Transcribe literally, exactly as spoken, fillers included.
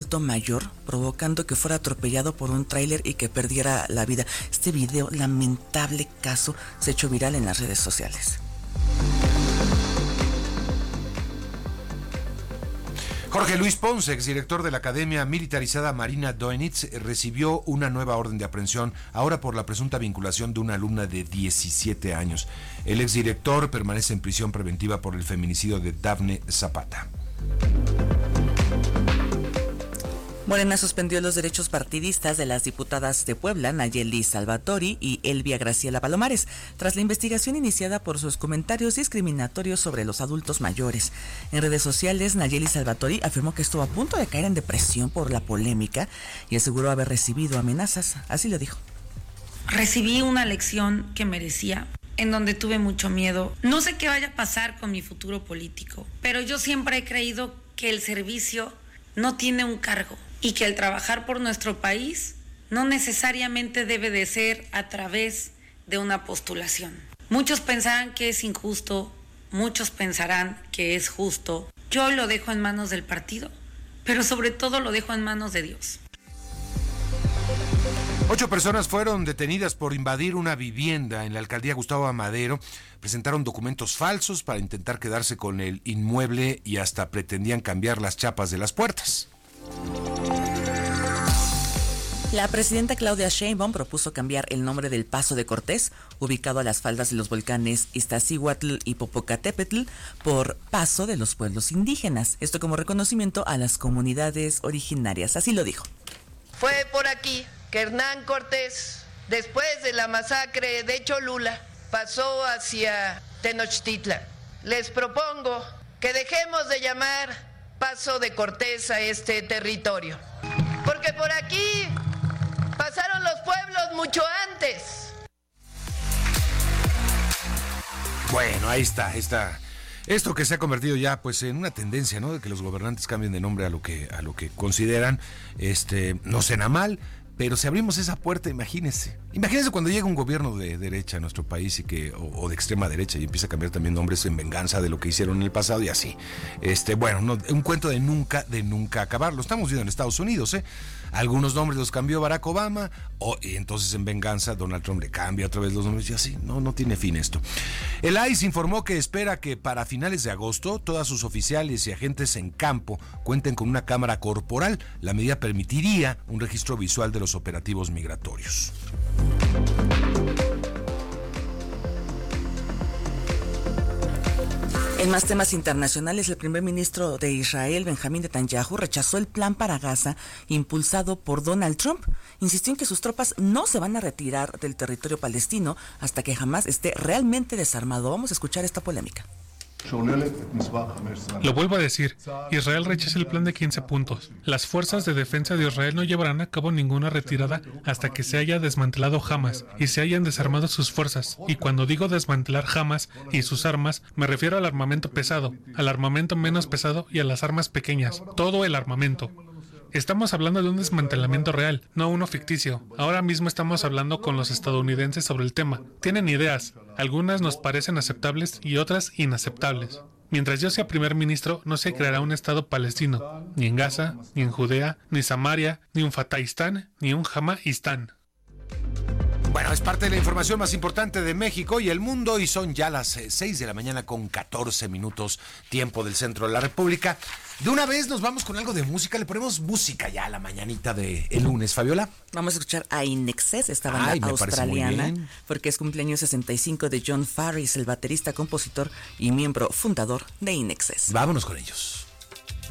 adulto mayor, provocando que fuera atropellado por un tráiler y que perdiera la vida. Este video, lamentable caso, se ha hecho viral en las redes sociales. Jorge Luis Ponce, exdirector de la Academia Militarizada Marina Dönitz, recibió una nueva orden de aprehensión, ahora por la presunta vinculación de una alumna de diecisiete años. El exdirector permanece en prisión preventiva por el feminicidio de Dafne Zapata. Morena suspendió los derechos partidistas de las diputadas de Puebla, Nayeli Salvatori y Elvia Graciela Palomares, tras la investigación iniciada por sus comentarios discriminatorios sobre los adultos mayores. En redes sociales, Nayeli Salvatori afirmó que estuvo a punto de caer en depresión por la polémica y aseguró haber recibido amenazas. Así lo dijo. Recibí una lección que merecía, en donde tuve mucho miedo. No sé qué vaya a pasar con mi futuro político, pero yo siempre he creído que el servicio no tiene un cargo y que el trabajar por nuestro país no necesariamente debe de ser a través de una postulación. Muchos pensarán que es injusto, muchos pensarán que es justo. Yo lo dejo en manos del partido, pero sobre todo lo dejo en manos de Dios. Ocho personas fueron detenidas por invadir una vivienda en la alcaldía Gustavo Amadero. Presentaron documentos falsos para intentar quedarse con el inmueble y hasta pretendían cambiar las chapas de las puertas. La presidenta Claudia Sheinbaum propuso cambiar el nombre del Paso de Cortés, ubicado a las faldas de los volcanes Iztaccíhuatl y Popocatépetl, por Paso de los Pueblos Indígenas. Esto como reconocimiento a las comunidades originarias. Así lo dijo. Fue por aquí que Hernán Cortés, después de la masacre de Cholula, pasó hacia Tenochtitlan. Les propongo que dejemos de llamar Paso de Cortés a este territorio, porque por aquí pasaron los pueblos mucho antes. Bueno, ahí está, ahí está. Esto que se ha convertido ya pues en una tendencia, ¿no? De que los gobernantes cambien de nombre a lo que a lo que consideran, este, no suena mal, pero si abrimos esa puerta, imagínense. Imagínense cuando llega un gobierno de derecha a nuestro país y que o, o de extrema derecha y empieza a cambiar también nombres en venganza de lo que hicieron en el pasado y así. Este, bueno, no, un cuento de nunca, de nunca acabar. Lo estamos viendo en Estados Unidos, ¿eh? Algunos nombres los cambió Barack Obama, o, y entonces en venganza Donald Trump le cambia otra vez los nombres y así. No, no tiene fin esto. El I C E informó que espera que para finales de agosto todas sus oficiales y agentes en campo cuenten con una cámara corporal. La medida permitiría un registro visual de los operativos migratorios. En más temas internacionales, el primer ministro de Israel, Benjamín Netanyahu, rechazó el plan para Gaza impulsado por Donald Trump. Insistió en que sus tropas no se van a retirar del territorio palestino hasta que Hamás esté realmente desarmado. Vamos a escuchar esta polémica. Lo vuelvo a decir, Israel rechaza el plan de quince puntos. Las fuerzas de defensa de Israel no llevarán a cabo ninguna retirada hasta que se haya desmantelado Hamás y se hayan desarmado sus fuerzas. Y cuando digo desmantelar Hamás y sus armas, me refiero al armamento pesado, al armamento menos pesado y a las armas pequeñas, todo el armamento. Estamos hablando de un desmantelamiento real, no uno ficticio. Ahora mismo estamos hablando con los estadounidenses sobre el tema. Tienen ideas, algunas nos parecen aceptables y otras inaceptables. Mientras yo sea primer ministro, no se creará un Estado palestino, ni en Gaza, ni en Judea, ni Samaria, ni un Fataistán, ni un Hamaistán. Bueno, es parte de la información más importante de México y el mundo y son ya las seis de la mañana con catorce minutos, tiempo del centro de la República. De una vez nos vamos con algo de música, le ponemos música ya a la mañanita de el lunes, Fabiola. Vamos a escuchar a Inexcess, esta banda Ay, me australiana, porque es cumpleaños sesenta y cinco de John Farris, el baterista, compositor y miembro fundador de Inexcess. Vámonos con ellos.